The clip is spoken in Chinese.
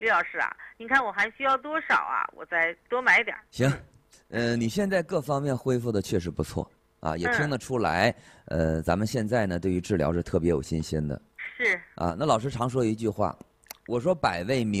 刘老师啊，您看我还需要多少啊？我再多买点儿。 行，你现在各方面恢复的确实不错啊，也听得出来，咱们现在呢对于治疗是特别有信心的。 是。 啊，那老师常说一句话，我说百味名。